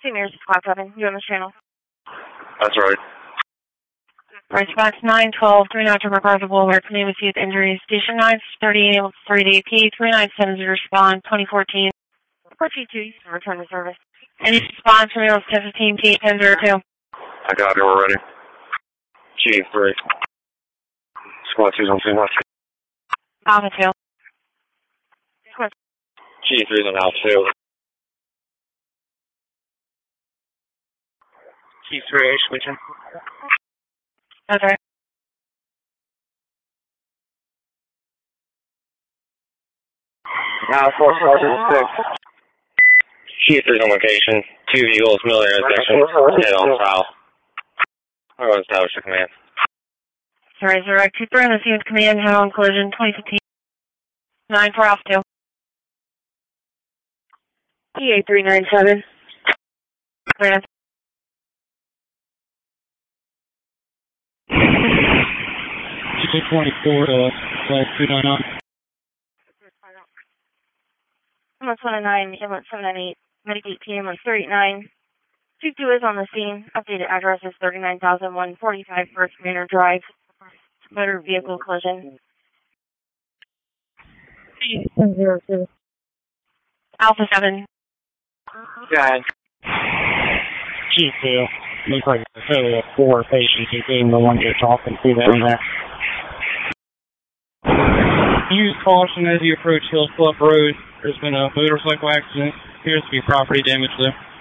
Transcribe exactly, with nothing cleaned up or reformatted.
Saint Mary's Squad seven, you on this channel? That's right. Response nine twelve, three nine to Macarthur Boulevard, name with youth injuries. Station nine thirty thirty P, three nine seven zero, respond, twenty fourteen. Report G two, return to service. Any response from your ten fifteen P, ten zero two. I got it, we're ready. G three. Squad two's on scene. Alpha two. Squad. G three's on Alpha two. G three, switching. That's right. Now, four Sergeant six. G three's on location. Two vehicles, military intersection. Head on south. I'm going to establish the command. Sorry, Zero two three on the scene with command, head on collision, twenty fifteen. nine four Alpha two. P eight three nine seven. Grand. two twenty-four, uh, flight two nine nine. M S one oh nine, M S seven ninety-eight, Medic P M three eighty-nine. two two is on the scene. Updated address is thirty-nine thousand one hundred forty-five First Manor Drive. Motor vehicle collision. zero two. Alpha seven. Guys. G two. Looks like a total of four patients, including the one you're talking to down there. Use caution as you approach Hills Bluff Road. There's been a motorcycle accident. Appears to be property damage there.